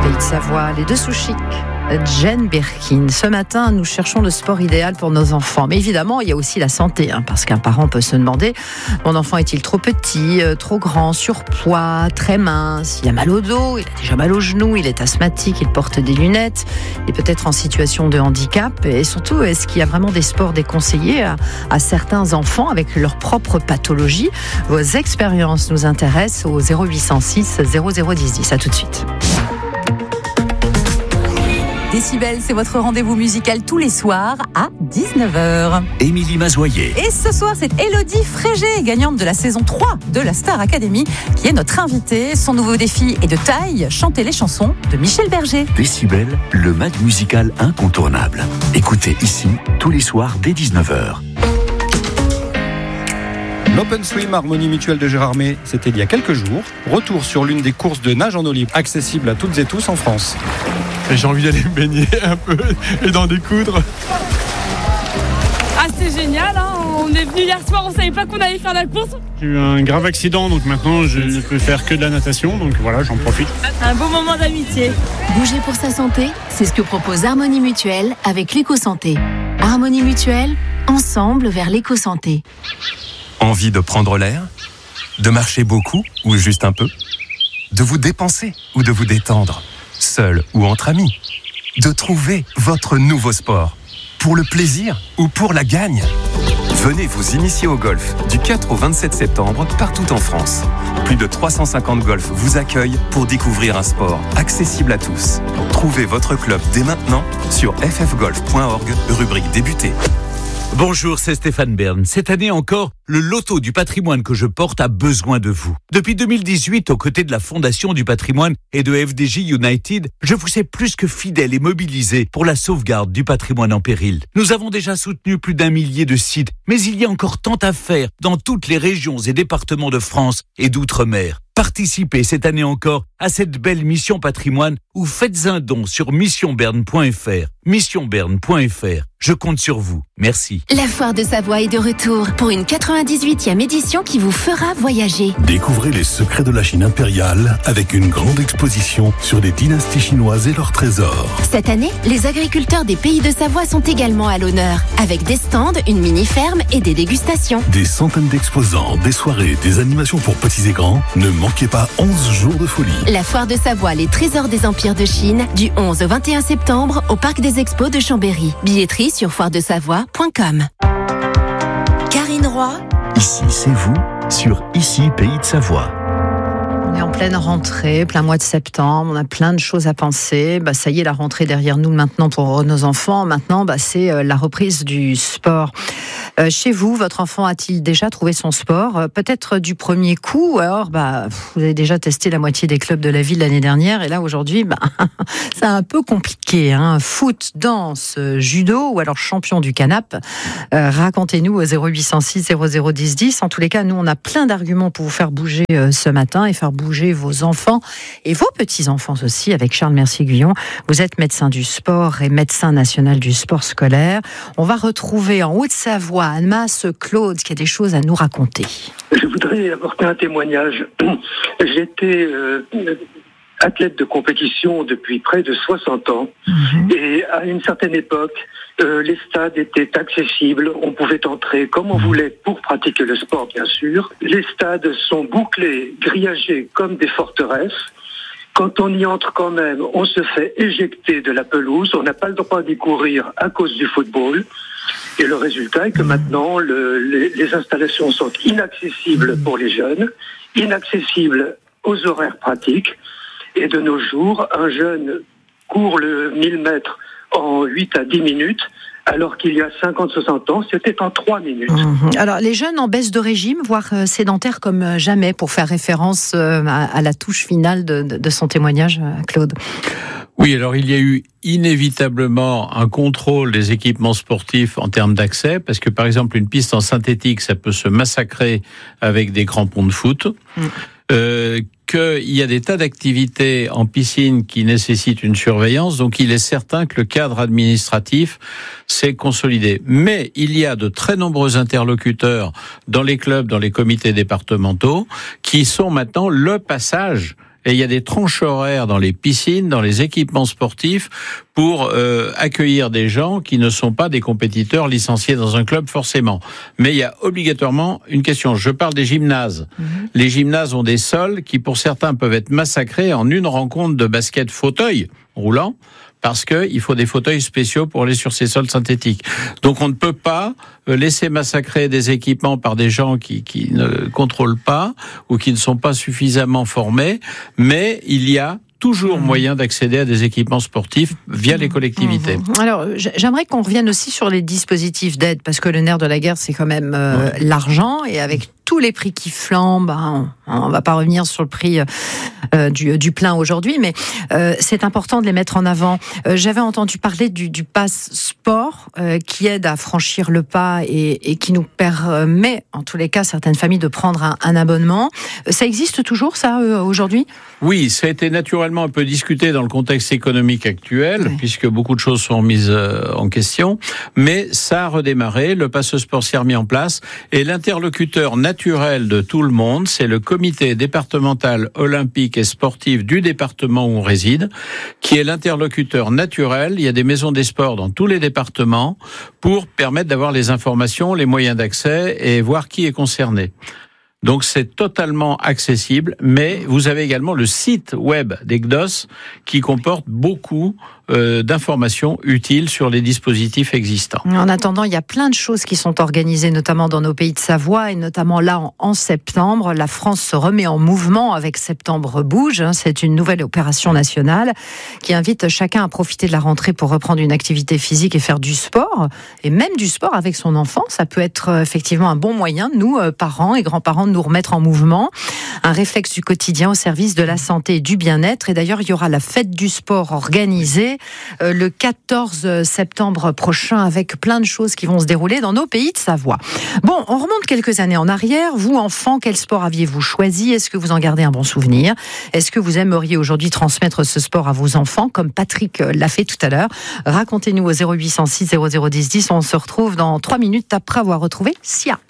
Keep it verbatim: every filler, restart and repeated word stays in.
Pays de Savoie, les deux sous chics. Jane Birkin. Ce matin, nous cherchons le sport idéal pour nos enfants. Mais évidemment, il y a aussi la santé, hein, parce qu'un parent peut se demander, mon enfant est-il trop petit, euh, trop grand, surpoids, très mince, il a mal au dos, il a déjà mal aux genoux, il est asthmatique, il porte des lunettes, il est peut-être en situation de handicap. Et surtout, est-ce qu'il y a vraiment des sports déconseillés à, à certains enfants avec leur propre pathologie? Vos expériences nous intéressent au zéro huit cent six zéro zéro dix dix. À tout de suite. Décibel, c'est votre rendez-vous musical tous les soirs à dix-neuf heures. Émilie Mazoyer. Et ce soir, c'est Élodie Frégé, gagnante de la saison trois de la Star Academy, qui est notre invitée. Son nouveau défi est de taille, chanter les chansons de Michel Berger. Décibel, le mag musical incontournable. Écoutez ici, tous les soirs dès dix-neuf heures. L'Open Swim Harmonie Mutuelle de Gérardmer, c'était il y a quelques jours. Retour sur l'une des courses de nage en eau libre, accessible à toutes et tous en France. Et j'ai envie d'aller me baigner un peu et d'en découdre. Ah, c'est génial, hein. On est venu hier soir, on savait pas qu'on allait faire la course. J'ai eu un grave accident, donc maintenant je ne peux faire que de la natation, donc voilà, j'en profite. Un beau moment d'amitié. Bouger pour sa santé, c'est ce que propose Harmonie Mutuelle avec l'éco-santé. Harmonie Mutuelle, ensemble vers l'éco-santé. Envie de prendre l'air? De marcher beaucoup ou juste un peu? De vous dépenser ou de vous détendre? Seul ou entre amis? De trouver votre nouveau sport? Pour le plaisir ou pour la gagne? Venez vous initier au golf du quatre au vingt-sept septembre partout en France. Plus de trois cent cinquante golfs vous accueillent pour découvrir un sport accessible à tous. Trouvez votre club dès maintenant sur f f golf point org, rubrique débuter. Bonjour, c'est Stéphane Bern. Cette année encore, le loto du patrimoine que je porte a besoin de vous. Depuis deux mille dix-huit, aux côtés de la Fondation du patrimoine et de F D J United, je vous sais plus que fidèle et mobilisé pour la sauvegarde du patrimoine en péril. Nous avons déjà soutenu plus d'un millier de sites, mais il y a encore tant à faire dans toutes les régions et départements de France et d'outre-mer. Participez cette année encore à cette belle mission patrimoine ou faites un don sur mission berne point f r. mission berne point f r. Je compte sur vous. Merci. La Foire de Savoie est de retour pour une quatre-vingt-dix-huitième édition qui vous fera voyager. Découvrez les secrets de la Chine impériale avec une grande exposition sur les dynasties chinoises et leurs trésors. Cette année, les agriculteurs des pays de Savoie sont également à l'honneur, avec des stands, une mini-ferme et des dégustations. Des centaines d'exposants, des soirées, des animations pour petits et grands. Ne manquez pas onze jours de folie. La Foire de Savoie, les trésors des empires de Chine, du onze au vingt et un septembre au Parc des Expos de Chambéry. Billetterie sur foire de savoie point com. Karine Roy. Ici, c'est vous, sur Ici, Pays de Savoie. On est en pleine rentrée, plein mois de septembre, on a plein de choses à penser. Bah, ça y est, la rentrée derrière nous maintenant pour nos enfants. Maintenant, bah, c'est la reprise du sport. Euh, chez vous, votre enfant a-t-il déjà trouvé son sport? euh, Peut-être du premier coup, alors bah, vous avez déjà testé la moitié des clubs de la ville l'année dernière, et là aujourd'hui, bah, c'est un peu compliqué. Hein. Foot, danse, judo, ou alors champion du canap. Euh, racontez-nous au zéro huit cent six zéro zéro dix dix. En tous les cas, nous, on a plein d'arguments pour vous faire bouger euh, ce matin et faire bouger vos enfants et vos petits-enfants aussi, avec Charles Mercier-Guyon. Vous êtes médecin du sport et médecin national du sport scolaire. On va retrouver en Haute-Savoie Annemasse Claude qui a des choses à nous raconter. Je voudrais apporter un témoignage. J'étais euh, athlète de compétition depuis près de soixante ans. Mmh. Et à une certaine époque, euh, les stades étaient accessibles. On pouvait entrer comme on voulait pour pratiquer le sport, bien sûr. Les stades sont bouclés, grillagés comme des forteresses. Quand on y entre quand même, on se fait éjecter de la pelouse. On n'a pas le droit d'y courir à cause du football. Et le résultat est que maintenant, le, les, les installations sont inaccessibles pour les jeunes, inaccessibles aux horaires pratiques. Et de nos jours, un jeune court le mille mètres en huit à dix minutes, alors qu'il y a cinquante à soixante ans, c'était en trois minutes. Mmh. Alors, les jeunes en baisse de régime, voire euh, sédentaires comme jamais, pour faire référence euh, à, à la touche finale de, de, de son témoignage, euh, Claude. Oui, alors il y a eu inévitablement un contrôle des équipements sportifs en termes d'accès, parce que par exemple une piste en synthétique, ça peut se massacrer avec des crampons de foot. Mmh. Euh, qu'il y a des tas d'activités en piscine qui nécessitent une surveillance, donc il est certain que le cadre administratif s'est consolidé. Mais il y a de très nombreux interlocuteurs dans les clubs, dans les comités départementaux, qui sont maintenant le passage et il y a des tranches horaires dans les piscines, dans les équipements sportifs, pour euh, accueillir des gens qui ne sont pas des compétiteurs licenciés dans un club forcément. Mais il y a obligatoirement une question. Je parle des gymnases. Mmh. Les gymnases ont des sols qui, pour certains, peuvent être massacrés en une rencontre de basket fauteuil roulant, parce qu'il faut des fauteuils spéciaux pour aller sur ces sols synthétiques. Donc on ne peut pas laisser massacrer des équipements par des gens qui, qui ne contrôlent pas ou qui ne sont pas suffisamment formés, mais il y a toujours moyen d'accéder à des équipements sportifs via les collectivités. Alors, j'aimerais qu'on revienne aussi sur les dispositifs d'aide, parce que le nerf de la guerre, c'est quand même euh, ouais. l'argent, et avec tous les prix qui flambent, hein, on ne va pas revenir sur le prix euh, du, du plein aujourd'hui, mais euh, c'est important de les mettre en avant. Euh, j'avais entendu parler du, du pass sport euh, qui aide à franchir le pas et, et qui nous permet, en tous les cas, certaines familles de prendre un, un abonnement. Ça existe toujours, ça, euh, aujourd'hui ? Oui, ça a été naturellement un peu discuté dans le contexte économique actuel, oui. puisque beaucoup de choses sont mises euh, en question, mais ça a redémarré, le pass sport s'est remis en place, et l'interlocuteur naturel de tout le monde, c'est le comité départemental olympique et sportif du département où on réside, qui est l'interlocuteur naturel. Il y a des maisons des sports dans tous les départements pour permettre d'avoir les informations, les moyens d'accès et voir qui est concerné. Donc c'est totalement accessible, mais vous avez également le site web d'E G D O S qui comporte beaucoup euh, d'informations utiles sur les dispositifs existants. En attendant, il y a plein de choses qui sont organisées, notamment dans nos pays de Savoie, et notamment là en, en septembre. La France se remet en mouvement avec Septembre Bouge. C'est une nouvelle opération nationale qui invite chacun à profiter de la rentrée pour reprendre une activité physique et faire du sport, et même du sport avec son enfant. Ça peut être effectivement un bon moyen, nous, parents et grands-parents, de nous remettre en mouvement. Un réflexe du quotidien au service de la santé et du bien-être. Et d'ailleurs, il y aura la fête du sport organisée euh, le quatorze septembre prochain, avec plein de choses qui vont se dérouler dans nos pays de Savoie. Bon, on remonte quelques années en arrière. Vous, enfants, quel sport aviez-vous choisi ? Est-ce que vous en gardez un bon souvenir ? Est-ce que vous aimeriez aujourd'hui transmettre ce sport à vos enfants, comme Patrick l'a fait tout à l'heure ? Racontez-nous au zéro huit cent six zéro zéro dix dix. On se retrouve dans trois minutes après avoir retrouvé Sia.